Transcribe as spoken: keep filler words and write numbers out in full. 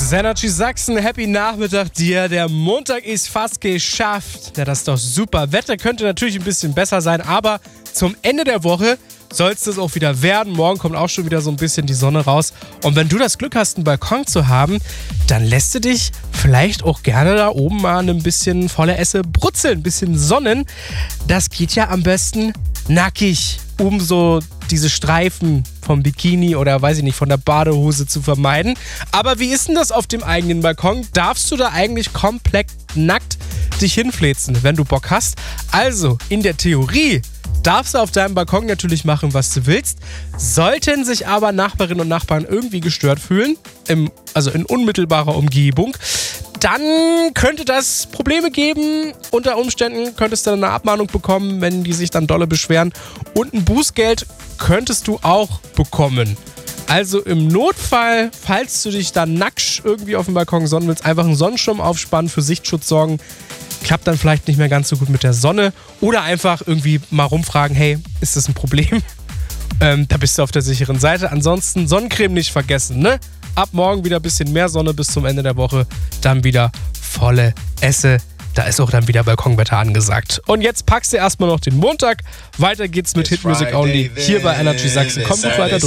Energy Sachsen, happy Nachmittag dir. Der Montag ist fast geschafft. Ja, das ist doch super. Wetter könnte natürlich ein bisschen besser sein, aber zum Ende der Woche soll es das auch wieder werden. Morgen kommt auch schon wieder so ein bisschen die Sonne raus. Und wenn du das Glück hast, einen Balkon zu haben, dann lässt du dich vielleicht auch gerne da oben mal ein bisschen volle Esse brutzeln, ein bisschen sonnen. Das geht ja am besten nackig, um so diese Streifen vom Bikini oder weiß ich nicht, von der Badehose zu vermeiden. Aber wie ist denn das auf dem eigenen Balkon? Darfst du da eigentlich komplett nackt dich hinfläzen, wenn du Bock hast? Also, in der Theorie darfst du auf deinem Balkon natürlich machen, was du willst. Sollten sich aber Nachbarinnen und Nachbarn irgendwie gestört fühlen, im, also in unmittelbarer Umgebung, dann könnte das Probleme geben. Unter Umständen könntest du eine Abmahnung bekommen, wenn die sich dann dolle beschweren. Und ein Bußgeld könntest du auch bekommen. Also im Notfall, falls du dich dann nackt irgendwie auf dem Balkon sonnen willst, einfach einen Sonnenschirm aufspannen, für Sichtschutz sorgen. Klappt dann vielleicht nicht mehr ganz so gut mit der Sonne. Oder einfach irgendwie mal rumfragen, hey, ist das ein Problem? Ähm, da bist du auf der sicheren Seite. Ansonsten Sonnencreme nicht vergessen, ne? Ab morgen wieder ein bisschen mehr Sonne bis zum Ende der Woche. Dann wieder volle Esse. Da ist auch dann wieder Balkonwetter angesagt. Und jetzt packst du erstmal noch den Montag. Weiter geht's mit Hit Music Only hier bei Energy Sachsen. Kommt gut weiter durch.